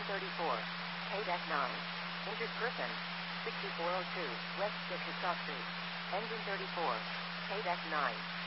34. KDEC 9. Injured person. 6402 West Wichita Street. Engine 34. KDEC 9.